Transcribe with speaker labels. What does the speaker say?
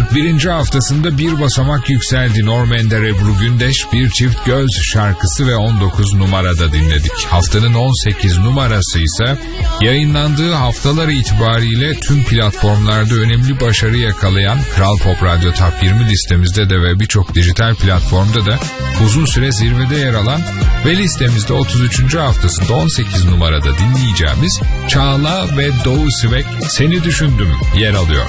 Speaker 1: Birinci haftasında bir basamak yükseldi. Norm Ender, Ebru Gündeş, Bir Çift Göz şarkısı ve 19 numarada dinledik. Haftanın 18 numarası ise yayınlandığı haftalar itibariyle tüm platformlarda önemli başarı yakalayan Kral Pop Radyo Top 20 listemizde de ve birçok dijital platformda da uzun süre zirvede yer alan ve listemizde 33. haftasında 18 numarada dinleyeceğimiz Çağla ve Doğu Sivek Seni Düşündüm yer alıyor.